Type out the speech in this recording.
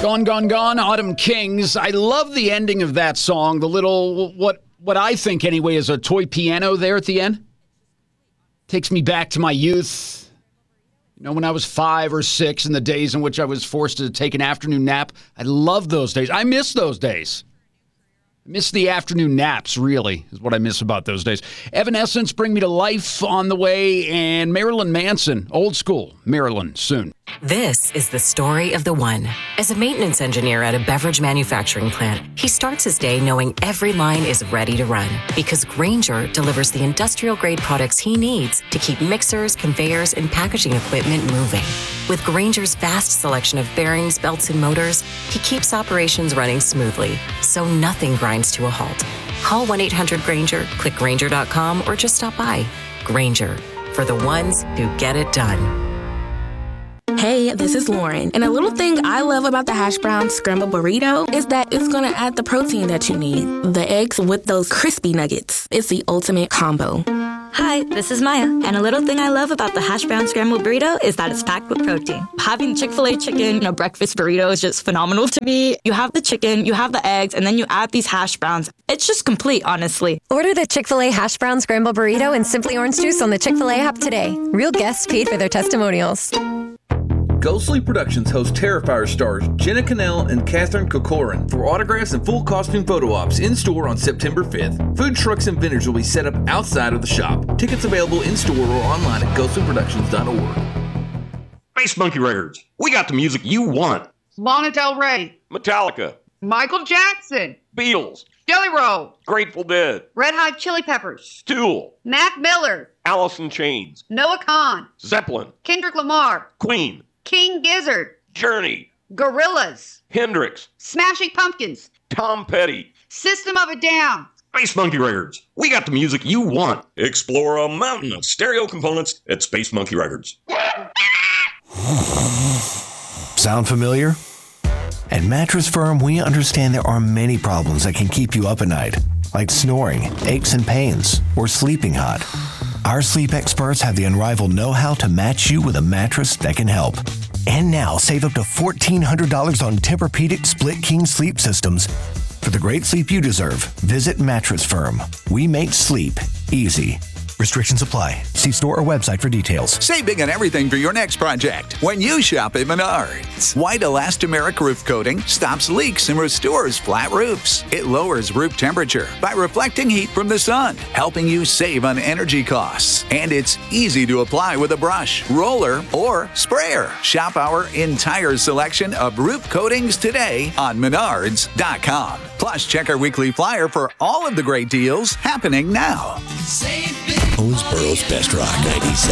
Gone, Gone, Gone, Autumn Kings. I love the ending of that song. The little, what I think anyway is a toy piano there at the end. Takes me back to my youth. You know, when I was 5 or 6 in the days in which I was forced to take an afternoon nap. I love those days. I miss those days. I miss the afternoon naps, really, is what I miss about those days. Evanescence, Bring Me to Life on the way, and Marilyn Manson, old school Marilyn, soon. This is the story of the one. As a maintenance engineer at a beverage manufacturing plant, he starts his day knowing every line is ready to run because Grainger delivers the industrial-grade products he needs to keep mixers, conveyors, and packaging equipment moving. With Grainger's vast selection of bearings, belts, and motors, he keeps operations running smoothly, so nothing grinds to a halt. Call 1-800-GRAINGER, click Grainger.com, or just stop by. Grainger, for the ones who get it done. Hey, this is Lauren, and a little thing I love about the hash brown scrambled burrito is that it's going to add the protein that you need. The eggs with those crispy nuggets. It's the ultimate combo. Hi, this is Maya, and a little thing I love about the hash brown scrambled burrito is that it's packed with protein. Having Chick-fil-A chicken in a breakfast burrito is just phenomenal to me. You have the chicken, you have the eggs, and then you add these hash browns. It's just complete, honestly. Order the Chick-fil-A hash brown scrambled burrito and Simply Orange Juice on the Chick-fil-A app today. Real guests paid for their testimonials. Go Sleep Productions hosts Terrifier stars Jenna Cannell and Catherine Corcoran for autographs and full costume photo ops in-store on September 5th. Food trucks and vendors will be set up outside of the shop. Tickets available in-store or online at ghostsleepproductions.org. Space Monkey Records. We got the music you want. Lana Del Rey. Metallica. Michael Jackson. Beatles. Jelly Roll. Grateful Dead. Red Hot Chili Peppers. Tool. Mac Miller. Alice in Chains. Noah Kahan. Zeppelin. Kendrick Lamar. Queen. King Gizzard. Journey. Gorillaz. Hendrix. Smashing Pumpkins. Tom Petty. System of a Down. Space Monkey Records. We got the music you want. Explore a mountain of stereo components at Space Monkey Records. Sound familiar? At Mattress Firm, we understand there are many problems that can keep you up at night, like snoring, aches and pains, or sleeping hot. Our sleep experts have the unrivaled know-how to match you with a mattress that can help. And now, save up to $1,400 on Tempur-Pedic Split King sleep systems. For the great sleep you deserve, visit Mattress Firm. We make sleep easy. Restrictions apply. See store or website for details. Save big on everything for your next project when you shop at Menards. White elastomeric roof coating stops leaks and restores flat roofs. It lowers roof temperature by reflecting heat from the sun, helping you save on energy costs. And it's easy to apply with a brush, roller, or sprayer. Shop our entire selection of roof coatings today on Menards.com. Plus, check our weekly flyer for all of the great deals happening now. Owensboro's Best Rock 97.9.